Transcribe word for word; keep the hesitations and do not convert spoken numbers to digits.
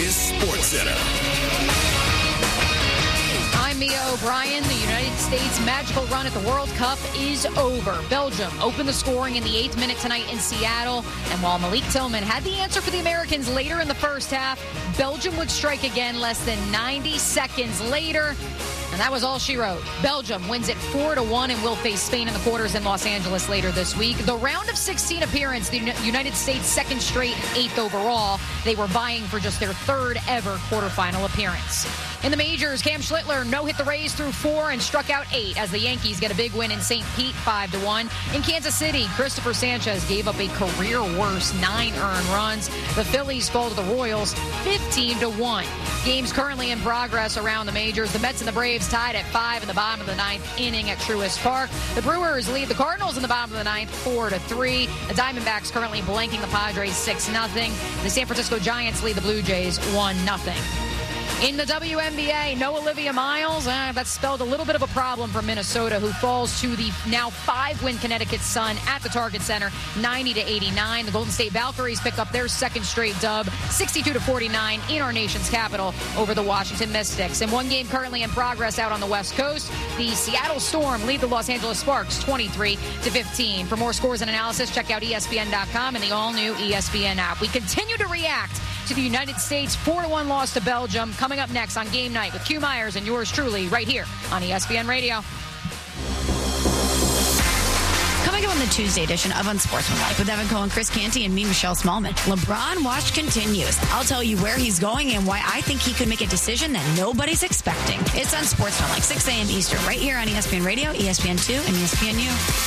This SportsCenter. I'm Mia O'Brien. The United States' magical run at the World Cup is over. Belgium opened the scoring in the eighth minute tonight in Seattle. And while Malik Tillman had the answer for the Americans later in the first half, Belgium would strike again less than ninety seconds later. And that was all she wrote. Belgium wins it four to one and will face Spain in the quarters in Los Angeles later this week. The round of sixteen appearance, the United States' second straight and eighth overall. They were vying for just their third ever quarterfinal appearance. In the majors, Cam Schlittler no-hit the Rays through four and struck out eight as the Yankees get a big win in Saint Pete, five to one. In Kansas City, Christopher Sanchez gave up a career-worst nine earned runs. The Phillies fall to the Royals, fifteen to one. Games currently in progress around the majors. The Mets and the Braves tied at five in the bottom of the ninth inning at Truist Park. The Brewers lead the Cardinals in the bottom of the ninth, four to three. The Diamondbacks currently blanking the Padres, six nothing. The San Francisco Giants lead the Blue Jays, one nothing. In the W N B A, no Olivia Miles. Uh, that spelled a little bit of a problem for Minnesota, who falls to the now five-win Connecticut Sun at the Target Center, ninety to eighty-nine. The Golden State Valkyries pick up their second straight dub, sixty-two to forty-nine in our nation's capital over the Washington Mystics. And one game currently in progress out on the West Coast. The Seattle Storm lead the Los Angeles Sparks twenty-three to fifteen. For more scores and analysis, check out E S P N dot com and the all-new E S P N app. We continue to react to the United States' four to one loss to Belgium. Coming up next on Game Night with Q Myers and yours truly right here on E S P N Radio. Coming up on the Tuesday edition of Unsportsmanlike with Evan Cohen, Chris Canty, and me, Michelle Smallman. LeBron watch continues. I'll tell you where he's going and why I think he could make a decision that nobody's expecting. It's Unsportsmanlike, six a.m. Eastern, right here on E S P N Radio, E S P N two, and E S P N U.